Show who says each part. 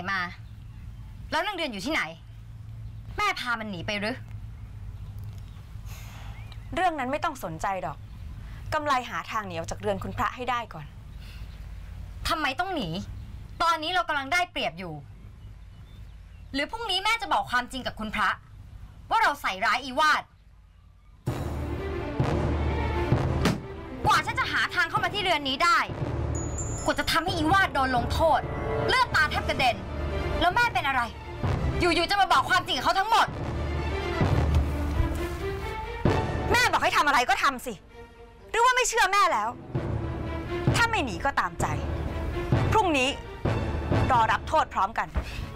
Speaker 1: มา แล้วนางเดือนอยู่ที่ไหนแม่พามันหนีไปหรือ
Speaker 2: เรื่องนั้นไม่ต้องสนใจดอกกำไรหาทางหนีออกจากเรือนคุณพระให้ได้ก่อน
Speaker 1: ทำไมต้องหนีตอนนี้เรากำลังได้เปรียบอยู่หรือพรุ่งนี้แม่จะบอกความจริงกับคุณพระว่าเราใส่ร้ายอีวาดกว่าฉันจะหาทางเข้ามาที่เรือนนี้ได้กว่าจะทำให้อีวาดโดนลงโทษเลือดตาแทบกระเด็นแล้วแม่เป็นอะไรอยู่ๆจะมาบอกความจริงกับเขาทั้งหมด
Speaker 2: แม่บอกให้ทำอะไรก็ทำสิหรือว่าไม่เชื่อแม่แล้วถ้าไม่หนีก็ตามใจพรุ่งนี้รอรับโทษพร้อมกัน